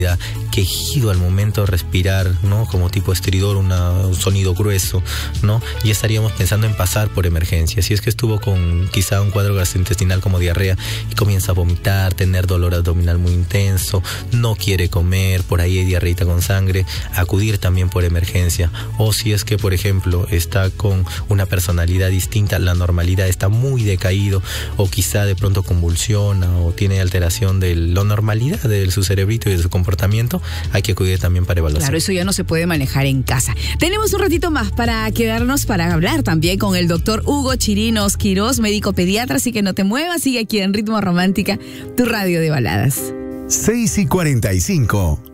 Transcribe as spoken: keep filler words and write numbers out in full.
quejido al momento de respirar, ¿no? Como tipo estridor, una, un sonido grueso, ¿no? Y estaríamos pensando en pasar por emergencia. Si es que estuvo con quizá un cuadro gastrointestinal como diarrea y comienza a vomitar, tener dolor abdominal muy intenso, no quiere comer, por ahí hay diarreita con sangre, acudir también por emergencia. O si es que, por ejemplo, está con una personalidad distinta, la normalidad está muy decaído, o quizá de pronto convulsiona o tiene alteración de la normalidad de su cerebrito y de su comportamiento, hay que acudir también para evaluación. Claro, eso ya no se puede manejar en casa. Tenemos un ratito más para quedarnos, para hablar también con el doctor Hugo Chirinos Quirós, médico pediatra, así que no te muevas, sigue aquí en Ritmo Romántica, tu radio de baladas. seis y cuarenta y cinco.